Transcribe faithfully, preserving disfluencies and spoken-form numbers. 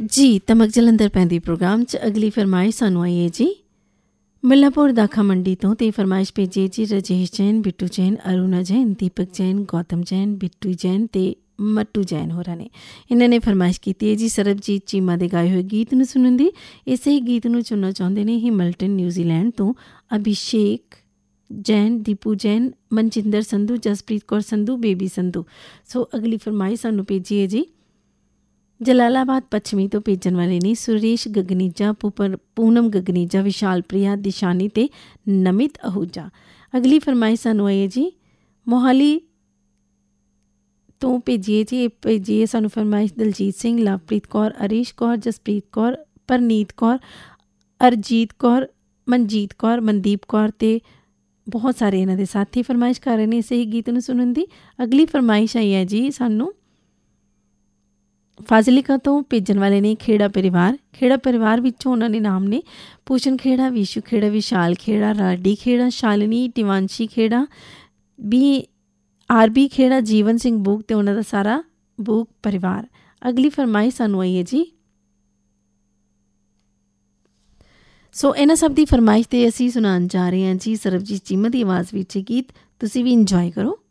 जी तमक जलंधर पैंदी प्रोग्राम च अगली फरमाइश सानू आई है जी मिलापुर दाखा मंडी तो ते फरमाइश भेजी जी राजेश जैन बिट्टू जैन अरुणा जैन दीपक जैन गौतम जैन बिट्टू जैन ते मट्टू जैन होਰਾਂ ਨੇ ਇਹਨਾਂ ਨੇ ਫਰਮਾਇਸ਼ ਕੀਤੀ ਹੈ ਜੀ ਸਰਬਜੀਤ ਚੀਮਾ ਦੇ ਗਾਏ ਹੋਏ ਗੀਤ ਨੂੰ ਸੁਣਨ ਦੀ। ਇਸੇ ਹੀ ਗੀਤ ਨੂੰ ਚੁਣਨਾ ਚਾਹੁੰਦੇ ਨੇ ਹਿਮਲਟਨ ਨਿਊਜ਼ੀਲੈਂਡ ਤੋਂ ਅਭਿਸ਼ੇਕ ਜੈਨ ਦੀਪੂ ਜੈਨ ਮਨਜਿੰਦਰ ਸੰਧੂ ਜਸਪ੍ਰੀਤ ਕੌਰ ਸੰਧੂ ਬੇਬੀ ਸੰਧੂ। ਸੋ ਅਗਲੀ ਫਰਮਾਇਸ਼ ਸਾਨੂੰ ਭੇਜੀ ਹੈ ਜੀ ਜਲਾਲਾਬਾਦ ਪੱਛਮੀ ਤੋਂ ਭੇਜਣ ਵਾਲੇ ਨੇ ਸੁਰੇਸ਼ ਗਗਨੀਜਾ ਪੂਪਰ ਪੂਨਮ ਗਗਨੀਜਾ ਵਿਸ਼ਾਲ ਪ੍ਰਿਆ ਦਿਸ਼ਾਨੀ ਤੇ ਨਮਿਤ ਅਹੂਜਾ। ਅਗਲੀ ਫਰਮਾਇਸ਼ ਸਾਨੂੰ ਆਈ ਹੈ ਜੀ ਮੋਹਾਲੀ ਤੋਂ ਭੇਜੀਏ ਜੀ। ਇਹ ਭੇਜੀਏ ਸਾਨੂੰ ਫਰਮਾਇਸ਼ ਦਲਜੀਤ ਸਿੰਘ ਲਵਪ੍ਰੀਤ ਕੌਰ ਅਰੀਸ਼ ਕੌਰ ਜਸਪ੍ਰੀਤ ਕੌਰ ਪਰਨੀਤ ਕੌਰ ਅਰਜੀਤ ਕੌਰ ਮਨਜੀਤ ਕੌਰ ਮਨਦੀਪ ਕੌਰ ਅਤੇ ਬਹੁਤ ਸਾਰੇ ਇਹਨਾਂ ਦੇ ਸਾਥੀ ਫਰਮਾਇਸ਼ ਕਰ ਰਹੇ ਨੇ ਇਸੇ ਹੀ ਗੀਤ ਨੂੰ ਸੁਣਨ ਦੀ। ਅਗਲੀ ਫਰਮਾਇਸ਼ ਆਈ ਹੈ ਜੀ ਸਾਨੂੰ ਫਾਜ਼ਿਲਿਕਾ ਤੋਂ ਭੇਜਣ ਵਾਲੇ ਨੇ ਖੇੜਾ ਪਰਿਵਾਰ। ਖੇੜਾ ਪਰਿਵਾਰ ਵਿੱਚੋਂ ਉਹਨਾਂ ਦੇ ਨਾਮ ਨੇ ਪੂਸ਼ਨ ਖੇੜਾ ਵਿਸ਼ੂ ਖੇੜਾ ਵਿਸ਼ਾਲ ਖੇੜਾ ਰਾਡੀ ਖੇੜਾ ਸ਼ਾਲਿਨੀ ਟਿਵਾਂਸ਼ੀ ਖੇੜਾ ਬੀ ਆਰ ਬੀ ਖੇੜਾ ਜੀਵਨ ਸਿੰਘ ਬੂਕ ਅਤੇ ਉਹਨਾਂ ਦਾ ਸਾਰਾ ਬੂਕ ਪਰਿਵਾਰ। ਅਗਲੀ ਫਰਮਾਇਸ਼ ਸਾਨੂੰ ਆਈ ਹੈ ਜੀ ਸੋ ਇਹਨਾਂ ਸਭ ਦੀ ਫਰਮਾਇਸ਼ 'ਤੇ ਅਸੀਂ ਸੁਣਾਉਣ ਜਾ ਰਹੇ ਹਾਂ ਜੀ ਸਰਬਜੀਤ ਚੀਮਾ ਦੀ ਆਵਾਜ਼ ਵਿੱਚ ਗੀਤ। ਤੁਸੀਂ ਵੀ ਇੰਜੋਏ ਕਰੋ।